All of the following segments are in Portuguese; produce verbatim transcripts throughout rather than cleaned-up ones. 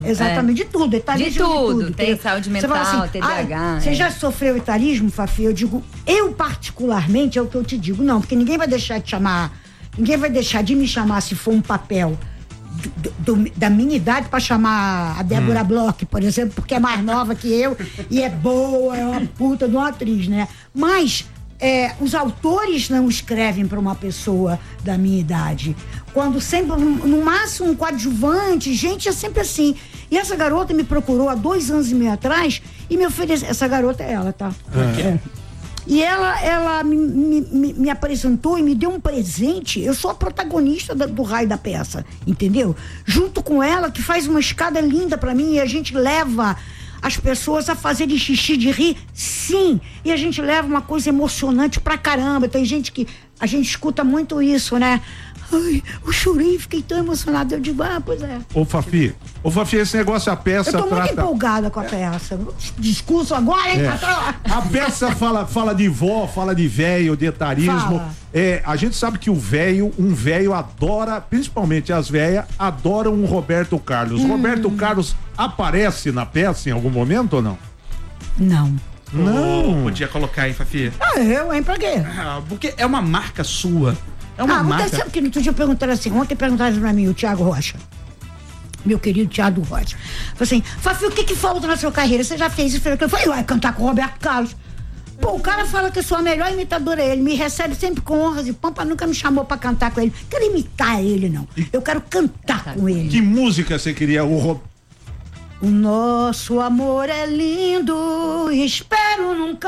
Exatamente, é. de tudo, etarismo de tudo. De tudo tem saúde mental, assim, T D A H. Ah, você é. já sofreu etarismo, Fafi? Eu digo, eu particularmente, é o que eu te digo, não, porque ninguém vai deixar de chamar, ninguém vai deixar de me chamar se for um papel do, do, da minha idade para chamar a Débora hum. Bloch, por exemplo, porque é mais nova que eu e é boa, é uma puta de uma atriz, né? Mas é, os autores não escrevem para uma pessoa da minha idade. Quando sempre, no, no máximo, um coadjuvante, gente, é sempre assim. E essa garota me procurou há dois anos e meio atrás e me ofereceu. Essa garota é ela, tá? É. É. E ela, ela me, me, me apresentou e me deu um presente. Eu sou a protagonista da, do raio da peça, entendeu? Junto com ela, que faz uma escada linda pra mim, e a gente leva as pessoas a fazerem xixi de rir, sim. E a gente leva uma coisa emocionante pra caramba. Tem gente que... A gente escuta muito isso, né? Ai, eu chorei, fiquei tão emocionada. Eu digo, ah, pois é. Ô, Fafi, ô, Fafi, esse negócio, a peça Eu tô trata... muito empolgada com a peça. Discurso agora, hein, é. patrão? A peça fala, fala de vó, fala de velho, de etarismo. Fala. É, a gente sabe que o velho, um velho adora, principalmente as velhas, adoram um Roberto Carlos. Hum. Roberto Carlos aparece na peça em algum momento ou não? Não. Não. Oh, podia colocar aí, Fafi. Ah, eu, hein, pra quê? Ah, porque é uma marca sua. É uma ah, marca. Você sabe que no outro dia perguntaram assim, ontem perguntaram pra mim, o Thiago Rocha, meu querido Thiago Rocha, falou assim, Fafi, o que que falta na sua carreira? Você já fez isso? Eu falei, uai, cantar com o Roberto Carlos. Pô, o cara fala que eu sou a melhor imitadora, ele me recebe sempre com honras e pompa, nunca me chamou pra cantar com ele. Não quero imitar ele, não. Eu quero cantar com ele. Que música você queria? O Ro... O nosso amor é lindo, espero nunca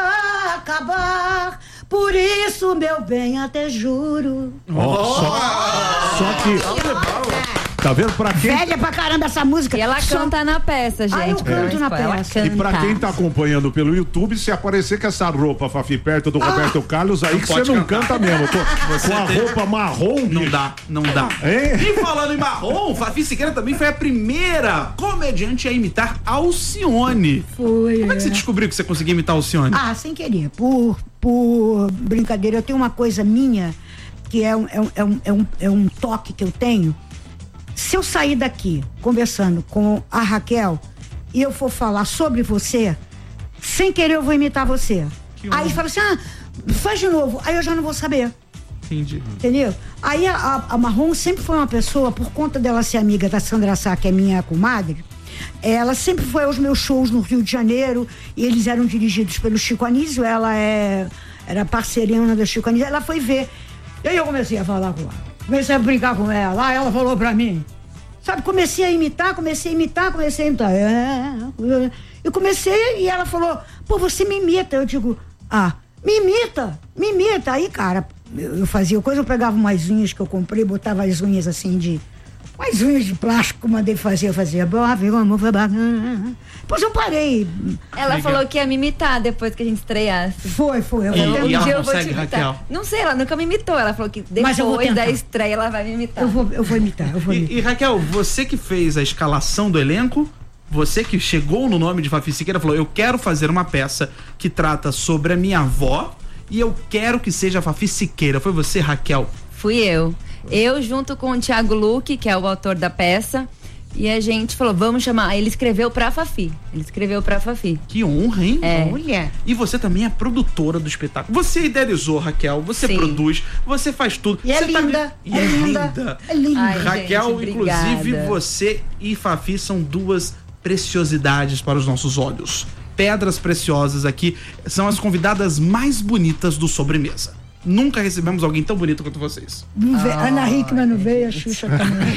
acabar. Por isso, meu bem, até juro. Oh, só, só que... Tá vendo? Pra quem... Velha pra caramba essa música. E ela só... canta na peça, gente. Ah, eu canto na peça. E pra quem tá acompanhando pelo YouTube, se aparecer com essa roupa, Fafi, perto do ah, Roberto Carlos, aí que você não cantar. canta mesmo. Tô, você com a tem... roupa marrom, Não bicho. dá, não dá. Hein? E falando em marrom, Fafi Siqueira também foi a primeira comediante a imitar Alcione. Foi. Como é que você descobriu que você conseguia imitar Alcione? Ah, sem querer. Por, por brincadeira, eu tenho uma coisa minha, que é um, é um, é um, é um, é um toque que eu tenho. Se eu sair daqui conversando com a Raquel e eu for falar sobre você, sem querer eu vou imitar você. Aí fala assim, ah, faz de novo. Aí eu já não vou saber. Entendi. Entendeu? Aí a, a Marrom sempre foi uma pessoa, por conta dela ser amiga da Sandra Sá, que é minha comadre, ela sempre foi aos meus shows no Rio de Janeiro e eles eram dirigidos pelo Chico Anísio, ela é, era parceirina do Chico Anísio, ela foi ver. E aí eu comecei a falar com ela. Comecei a brincar com ela, aí ela falou pra mim, sabe, comecei a imitar, comecei a imitar, comecei a imitar, é, é. Eu comecei e ela falou, pô, você me imita, eu digo, ah, me imita, me imita, aí cara, eu, eu fazia coisa, eu pegava umas unhas que eu comprei, botava as unhas assim de, umas unhas de plástico, mandei fazer, eu fazia, boa, meu amor, foi bacana. Depois eu parei. Ela Legal. falou que ia me imitar depois que a gente estreasse. Foi, foi. Eu e, vou e ela eu vou consegue, te imitar. Raquel? Não sei, ela nunca me imitou. Ela falou que depois da estreia ela vai me imitar. Eu vou, eu vou imitar, eu vou e, imitar. E Raquel, você que fez a escalação do elenco, você que chegou no nome de Fafi Siqueira, falou, eu quero fazer uma peça que trata sobre a minha avó e eu quero que seja a Fafi Siqueira. Foi você, Raquel? Fui eu. Eu junto com o Thiago Luque, que é o autor da peça, e a gente falou, vamos chamar. Ele escreveu pra Fafi. Ele escreveu pra Fafi. Que honra, hein? É. Mulher. E você também é produtora do espetáculo. Você idealizou, Raquel, você Sim. produz, você faz tudo. E é você linda. Tá... E é, é linda. linda. É linda. Ai, Raquel, gente, inclusive, você e Fafi são duas preciosidades para os nossos olhos. Pedras preciosas aqui. São as convidadas mais bonitas do Sobremesa. Nunca recebemos alguém tão bonito quanto vocês. Ah, Ana Hickman não veio, a Xuxa também.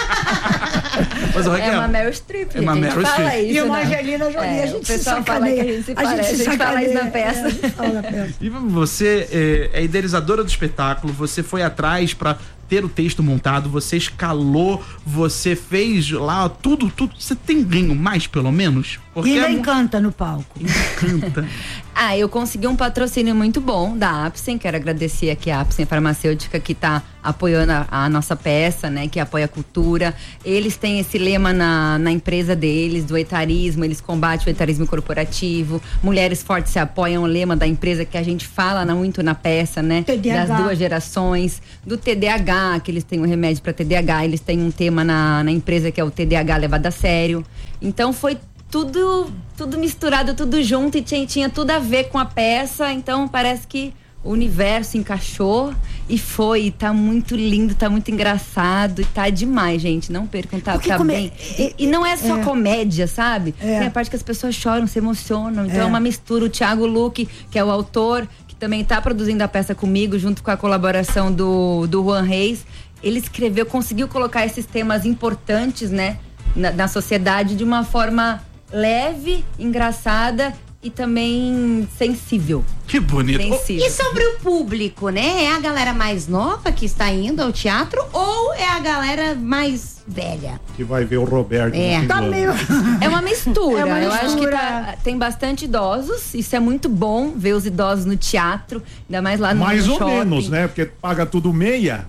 Mas, Raquel, é uma Meryl Streep. É uma Meryl Streep. Isso, e uma né? Angelina Jolie, é, a gente o pessoal se fala que a gente se parece, a gente, se a gente fala isso na peça. É, a gente fala na peça. E você é, é idealizadora do espetáculo, você foi atrás pra ter o texto montado, você escalou, você fez lá tudo, tudo. Você tem ganho mais, pelo menos? Porque e ainda é... encanta no palco. Encanta. Ah, eu consegui um patrocínio muito bom da Apsen, quero agradecer aqui a Apsen Farmacêutica que está apoiando a, a nossa peça, né, que apoia a cultura. Eles têm esse lema na, na empresa deles, do etarismo, eles combatem o etarismo corporativo, mulheres fortes se apoiam, o lema da empresa que a gente fala na, muito na peça, né, T D A H. das duas gerações, do T D A H, que eles têm um remédio para T D A H, eles têm um tema na, na empresa que é o T D A H levado a sério. Então foi tudo, tudo misturado, tudo junto e tinha, tinha tudo a ver com a peça, então parece que o universo encaixou e foi, e tá muito lindo, tá muito engraçado e tá demais, gente, não percam, tá, tá come... bem. E, e não é só é. comédia, sabe? É. Tem a parte que as pessoas choram, se emocionam, então É. é uma mistura. O Thiago Luque, que é o autor, que também tá produzindo a peça comigo, junto com a colaboração do, do Juan Reis, ele escreveu, conseguiu colocar esses temas importantes, né, na, na sociedade de uma forma leve, engraçada e também sensível. Que bonito. Sensível. E sobre o público, né? É a galera mais nova que está indo ao teatro ou é a galera mais velha? Que vai ver o Roberto. É. no fim Tá do ano. meio... É uma mistura. É uma Eu acho que mistura. tá- tem bastante idosos. Isso é muito bom, ver os idosos no teatro, ainda mais lá no Mais no ou shopping. menos, né? Porque paga tudo meia.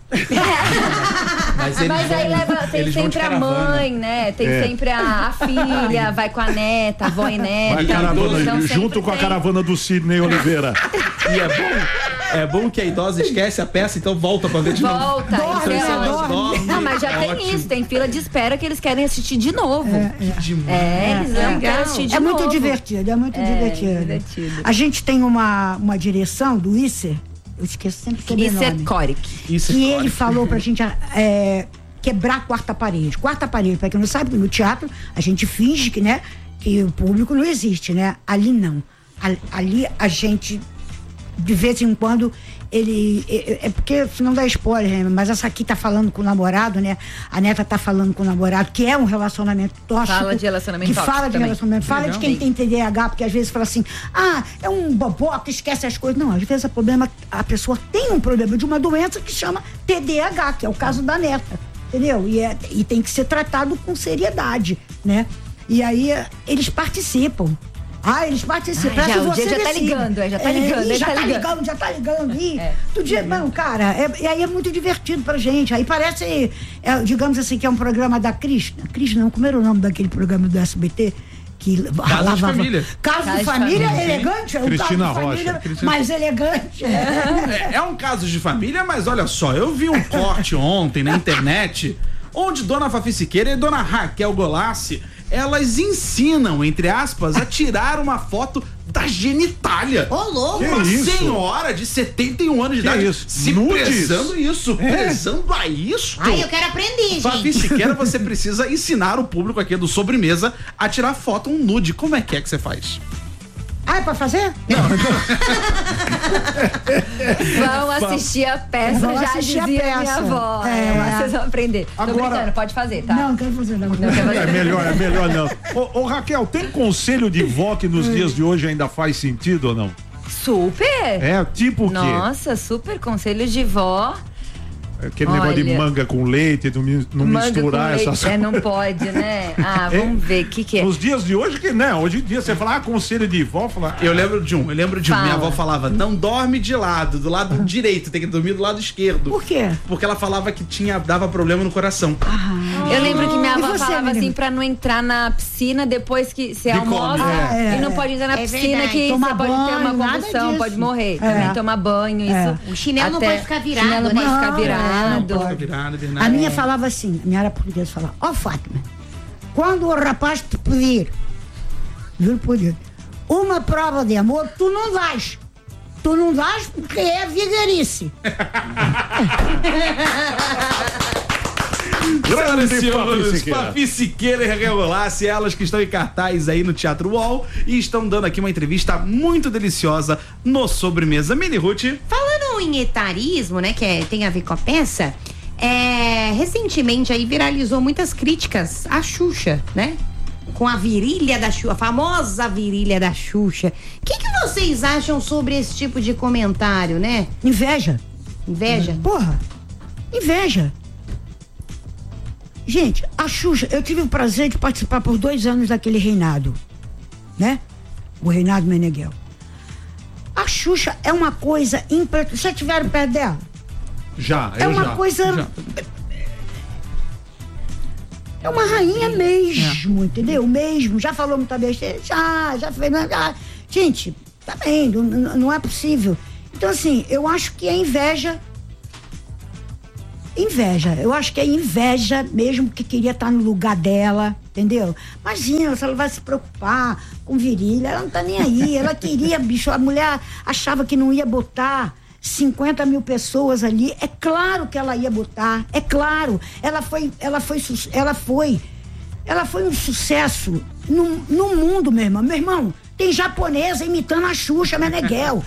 Mas, eles Mas aí vão- leva, tem eles vão de sempre a caravana. mãe, né? Tem É. sempre a, a filha, vai com a neta, a avó e neta. Vai caravana, Então, junto sempre com a tem. caravana do Sidney Oliveira. E é bom, é bom que a idosa esquece a peça, então volta pra ver de novo. Volta, Dorme, então, né? elas Dorme. dormem. Não, mas já É tem ótimo. isso, tem fila de espera que eles querem assistir de novo. Demais. É, eles É, não é. querem assistir de É novo. muito divertido, é muito É, divertido. divertido. A gente tem uma, uma direção do Isser, eu esqueço sempre o Isso é sobrenome. Coric. Isso é que claro. ele falou pra gente é, quebrar a quarta parede. Quarta parede, pra quem não sabe, no teatro a gente finge que, né, que o público não existe, né? Ali não. A- Ali a gente, de vez em quando, ele. É, é porque, senão dá spoiler, né? Mas essa aqui tá falando com o namorado, né? A neta tá falando com o namorado, que é um relacionamento tóxico. Fala de relacionamento que tóxico fala de também. relacionamento. Fala Legal. de quem tem T D A H, porque às vezes fala assim, ah, é um boboca, esquece as coisas. Não, às vezes o problema, a pessoa tem um problema de uma doença que chama T D A H, que é o caso da neta, entendeu? E, é, e tem que ser tratado com seriedade, né? E aí eh, eles participam. Ah, eles participam. Ah, Pra já, que o você dia já tá decida. ligando, é, já tá ligando, ih, ele já tá tá ligando. ligando, já tá ligando. Ih, É. do dia, não, cara, é, e aí é muito divertido pra gente. Aí parece, é, digamos assim, que é um programa da Cris. Cris não, como era o nome daquele programa do S B T? Que Casa de Família. Caso Casa de de família, Família. elegante. É um Cristina caso de Rocha. família Cristina- mais elegante. É, é um caso de família, mas olha só, eu vi um corte ontem na internet onde Dona Fafi Siqueira e Dona Raquel Golassi, elas ensinam, entre aspas, a tirar uma foto da genitália. Ô, louco! Que Uma isso? senhora de setenta e um anos de Que idade isso? se Nudes? prezando isso, É. prezando a isso. Ai, eu quero aprender, Fafi gente. Siqueira, você precisa ensinar o público aqui do Sobremesa a tirar foto um nude. Como é que é que você faz? Ah, é pra fazer? Vão assistir a peça, Vão já assistir a dizia peça. minha avó. É. É, mas vocês vão aprender. Tô Agora- brincando, pode fazer, tá? Não, não quero fazer, não. Não quer fazer? É melhor, é melhor não. Ô, ô, Raquel, tem conselho de vó que nos dias de hoje ainda faz sentido ou não? Super! É, tipo o quê? Nossa, super conselhos de vó. Aquele negócio de Olha. manga com leite, não, mi- não Manga misturar com leite. essas É, coisas. não pode, né? Ah, vamos ver, o que que é? Nos dias de hoje que não, hoje em dia você fala, ah, conselho de vó, fala, Eu lembro de um, eu lembro de um. Fala. Minha avó falava, não dorme de lado, do lado direito, tem que dormir do lado esquerdo. Por quê? Porque ela falava que tinha, dava problema no coração. Eu lembro que minha E avó você, falava menina? assim pra não entrar na piscina depois que você Que almoça come. É, e não é. pode entrar na É piscina verdade. que Tomar você pode ter banho, uma nada convulsão, disso. pode morrer. É. Também tomar banho, isso. O chinelo não até- pode ficar virado, chinelo não né? pode ficar Não, virado. não Fica virado, A virado. minha falava assim, a minha era portuguesa, falava, ó Fátima, quando o rapaz te pedir, juro por Deus, uma prova de amor, tu não dás. Tu não dás porque é vigarice. Senhoras e Grande Fafi senhores, Siqueira. Fafi Siqueira e Raquel Golassi, elas que estão em cartaz aí no Teatro UOL e estão dando aqui uma entrevista muito deliciosa no Sobremesa. Mini Ruth. Falando em etarismo, né, que é- tem a ver com a peça, é, recentemente aí viralizou muitas críticas à Xuxa, né? Com a virilha da Xuxa, a famosa virilha da Xuxa. O que, que vocês acham sobre esse tipo de comentário, né? Inveja. Inveja? Porra, inveja. Gente, a Xuxa, eu tive o prazer de participar por dois anos daquele reinado, né? O reinado Meneghel. Xuxa é uma coisa impressionante. Já tiveram perto dela? Já, É eu uma já. coisa. Já. É uma rainha mesmo, entendeu? Mesmo. Já falou muita besteira? Já, já fez. Já. Gente, tá bem, não, não é possível. Então, assim, eu acho que é inveja. Inveja. Eu acho que é inveja mesmo, que queria estar no lugar dela, entendeu? Imagina, se ela vai se preocupar com virilha, ela não tá nem aí. Ela queria, bicho, a mulher achava que não ia botar cinquenta mil pessoas ali. É claro que ela ia botar, é claro. Ela foi, ela foi, ela foi, ela foi um sucesso no, no mundo, meu irmão. Meu irmão, tem japonesa imitando a Xuxa Meneghel.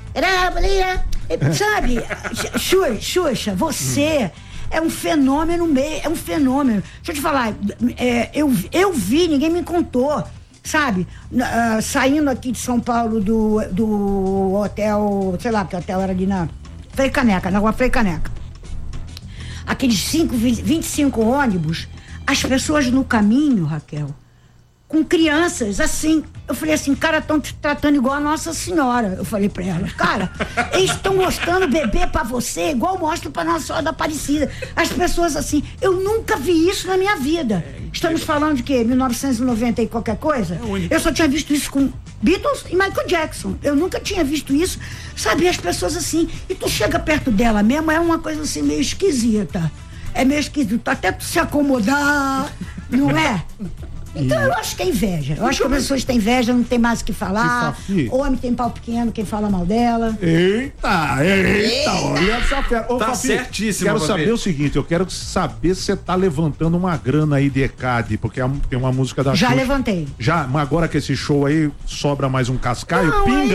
Sabe, Xuxa, Xuxa, você é um fenômeno meio, é um fenômeno. Deixa eu te falar, é, eu, eu vi, ninguém me contou, sabe? Uh, saindo aqui de São Paulo do, do hotel, sei lá, que hotel era ali na Frei Caneca, na rua Frei Caneca. Aqueles cinco, vinte e cinco ônibus, as pessoas no caminho, Raquel, com crianças, assim, eu falei assim, cara, estão te tratando igual a Nossa Senhora. Eu falei pra ela, cara, eles estão mostrando bebê pra você igual mostram pra Nossa Senhora da Aparecida. As pessoas assim, eu nunca vi isso na minha vida. Estamos falando de quê? mil novecentos e noventa e qualquer coisa? Eu só tinha visto isso com Beatles e Michael Jackson. Eu nunca tinha visto isso, sabe? As pessoas assim, e tu chega perto dela mesmo, é uma coisa assim meio esquisita. É meio esquisito, até tu se acomodar, não é? Então eu acho que é inveja. Eu acho que as pessoas têm inveja, não tem mais o que falar. Homem tem pau pequeno, quem fala mal dela. Eita, eita, olha essa fera. Ô, Tá Fafi, certíssimo, quero Fafi. saber o seguinte, eu quero saber se você tá levantando uma grana aí de E C A D, porque tem uma música da Já Xuxa. levantei. Já, mas agora que esse show aí sobra mais um cascaio, Não, pinga. aí